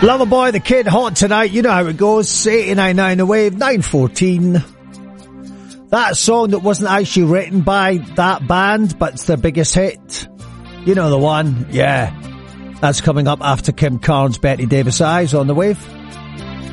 Loverboy, the Kid, Hot Tonight. You know how it goes. 89.9 The Wave, 9:14. That song that wasn't actually written by that band, but it's their biggest hit. You know the one. Yeah. That's coming up after Kim Carnes, Betty Davis Eyes on The Wave.